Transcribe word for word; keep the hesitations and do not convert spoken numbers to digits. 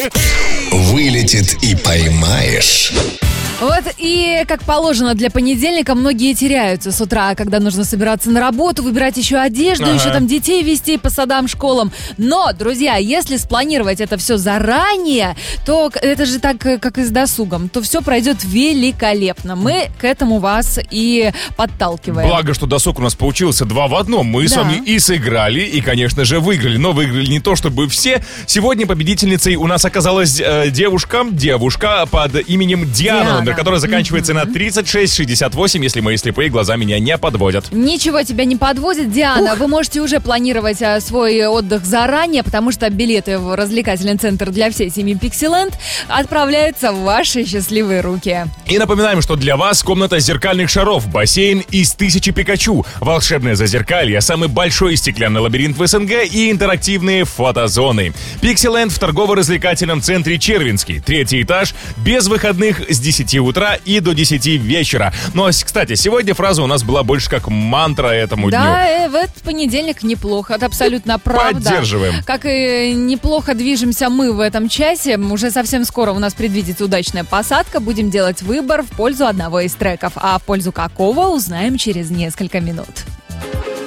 Вылетит и поймаешь. Вот и, как положено для понедельника, многие теряются с утра, когда нужно собираться на работу, выбирать еще одежду, Ага. еще там детей вести по садам, школам. Но, друзья, если спланировать это все заранее, то это же так, как и с досугом, то все пройдет великолепно. Мы к этому вас и подталкиваем. Благо, что досуг у нас получился два в одном. Мы с Да. вами и сыграли, и, конечно же, выиграли. Но выиграли не то, чтобы все. Сегодня победительницей у нас оказалась э, девушка, девушка под именем Диана, Диана. номер которой заканчивается на тридцать шесть шестьдесят восемь, если мои слепые глаза меня не подводят. Ничего тебя не подводит, Диана. Вы можете уже планировать а, свой отдых заранее, потому что билеты в развлекательный центр для всей семьи Пиксиленд отправляются в ваши счастливые руки. И напоминаем, что для вас комната зеркальных шаров, бассейн из тысячи Пикачу, волшебное зазеркалье, самый большой стеклянный лабиринт в СНГ и интерактивные фотозоны. Пиксиленд в торгово-развлекательном центре Червинский. Третий этаж, без выходных с десяти утра и до десяти вечера. Ну, а, кстати, сегодня фраза у нас была больше как мантра этому Да, дню. э, в этот понедельник неплохо, это абсолютно правда. Поддерживаем. Как и неплохо движемся мы в этом часе. Уже совсем скоро у нас предвидится удачная посадка. Будем делать выбор в пользу одного из треков. А в пользу какого узнаем через несколько минут.